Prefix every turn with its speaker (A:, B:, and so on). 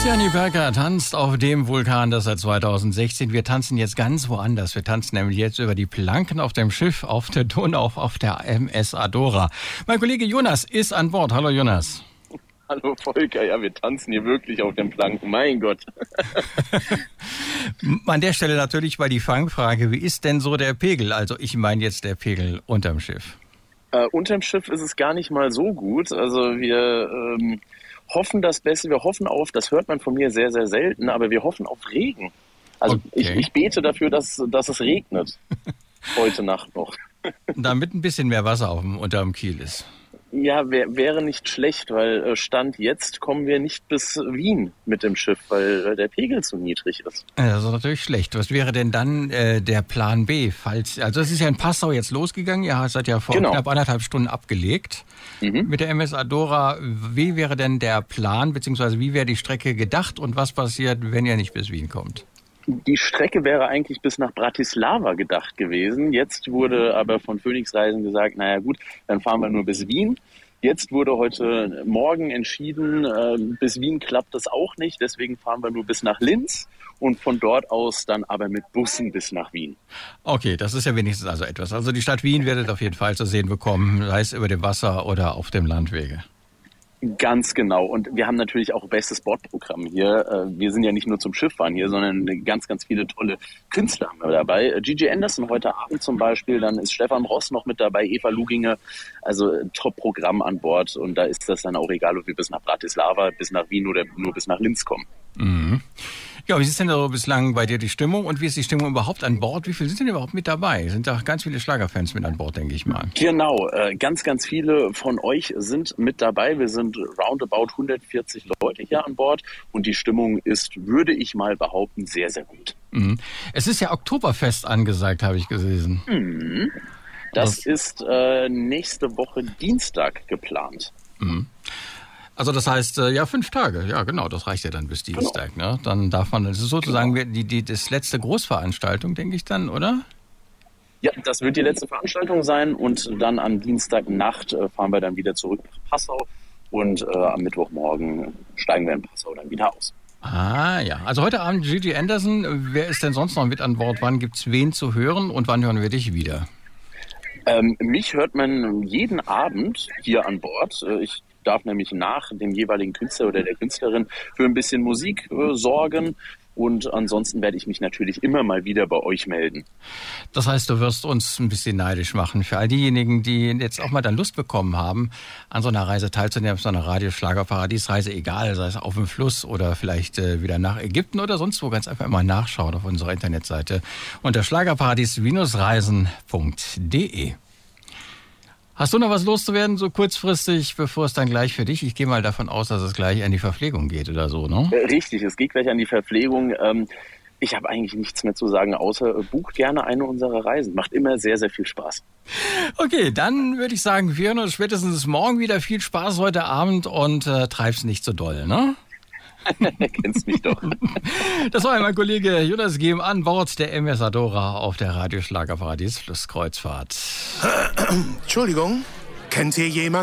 A: Gianni Perker tanzt auf dem Vulkan, das seit 2016. Wir tanzen jetzt ganz woanders. Wir tanzen nämlich jetzt über die Planken auf dem Schiff auf der Donau, auf der MS Adora. Mein Kollege Jonas ist an Bord. Hallo Jonas.
B: Hallo Volker, ja, wir tanzen hier wirklich auf den Planken, mein Gott.
A: An der Stelle natürlich mal die Fangfrage, wie ist denn so der Pegel? Also ich meine jetzt der Pegel unterm Schiff.
B: Unterm Schiff ist es gar nicht mal so gut. Also wir hoffen das Beste, wir hoffen auf, das hört man von mir sehr, sehr selten, aber wir hoffen auf Regen. Also okay. ich bete dafür, dass es regnet heute Nacht noch.
A: Damit ein bisschen mehr Wasser unterm Kiel ist.
B: Ja, wäre nicht schlecht, weil Stand jetzt kommen wir nicht bis Wien mit dem Schiff, weil der Pegel zu niedrig ist.
A: Ja, das ist natürlich schlecht. Was wäre denn dann der Plan B? Also es ist ja in Passau jetzt losgegangen, ihr seid ja vor knapp 1,5 Stunden abgelegt mit der MS Adora. Wie wäre denn der Plan, beziehungsweise wie wäre die Strecke gedacht und was passiert, wenn ihr nicht bis Wien kommt?
B: Die Strecke wäre eigentlich bis nach Bratislava gedacht gewesen. Jetzt wurde aber von Phoenix Reisen gesagt, naja gut, dann fahren wir nur bis Wien. Jetzt wurde heute Morgen entschieden, bis Wien klappt das auch nicht. Deswegen fahren wir nur bis nach Linz und von dort aus dann aber mit Bussen bis nach Wien.
A: Okay, das ist ja wenigstens also etwas. Also die Stadt Wien werdet auf jeden Fall zu sehen bekommen, sei es über dem Wasser oder auf dem Landwege.
B: Ganz genau. Und wir haben natürlich auch bestes Bordprogramm hier. Wir sind ja nicht nur zum Schifffahren hier, sondern ganz, ganz viele tolle Künstler haben wir dabei. Gigi Anderson heute Abend zum Beispiel, dann ist Stefan Ross noch mit dabei, Eva Luginger. Also Top-Programm an Bord. Und da ist das dann auch egal, ob wir bis nach Bratislava, bis nach Wien oder nur bis nach Linz kommen.
A: Mhm. Ja, wie ist denn so bislang bei dir die Stimmung und wie ist die Stimmung überhaupt an Bord? Wie viele sind denn überhaupt mit dabei? Sind da ganz viele Schlagerfans mit an Bord, denke ich mal.
B: Genau, ganz, ganz viele von euch sind mit dabei. Wir sind roundabout 140 Leute hier an Bord und die Stimmung ist, würde ich mal behaupten, sehr, sehr gut.
A: Mhm. Es ist ja Oktoberfest angesagt, habe ich gelesen.
B: Mhm. Das ist nächste Woche Dienstag geplant.
A: Mhm. Also das heißt, 5 Tage, ja genau, das reicht ja dann bis Dienstag. Genau. Ne? Dann darf man, das ist sozusagen das letzte Großveranstaltung, denke ich dann, oder?
B: Ja, das wird die letzte Veranstaltung sein und dann am Dienstagnacht fahren wir dann wieder zurück nach Passau und am Mittwochmorgen steigen wir in Passau dann wieder aus.
A: Ah ja, also heute Abend Gigi Anderson, wer ist denn sonst noch mit an Bord? Wann gibt's wen zu hören und wann hören wir dich wieder?
B: Mich hört man jeden Abend hier an Bord. Ich darf nämlich nach dem jeweiligen Künstler oder der Künstlerin für ein bisschen Musik sorgen. Und ansonsten werde ich mich natürlich immer mal wieder bei euch melden.
A: Das heißt, du wirst uns ein bisschen neidisch machen für all diejenigen, die jetzt auch mal dann Lust bekommen haben, an so einer Reise teilzunehmen, so einer Radioschlagerparadiesreise, egal, sei es auf dem Fluss oder vielleicht wieder nach Ägypten oder sonst wo, ganz einfach mal nachschauen auf unserer Internetseite unter schlagerparadies-reisen.de. Hast du noch was loszuwerden, so kurzfristig, bevor es dann gleich für dich? Ich gehe mal davon aus, dass es gleich an die Verpflegung geht oder so, ne?
B: Richtig, es geht gleich an die Verpflegung. Ich habe eigentlich nichts mehr zu sagen, außer bucht gerne eine unserer Reisen. Macht immer sehr, sehr viel Spaß.
A: Okay, dann würde ich sagen, wir hören uns spätestens morgen wieder. Viel Spaß heute Abend und treib's nicht so doll, ne?
B: Kennst mich doch.
A: Das war mein Kollege Jonas Gehm an Bord der MS Adora auf der Radioschlagerparadies Flusskreuzfahrt.
C: Entschuldigung, kennt ihr jemanden?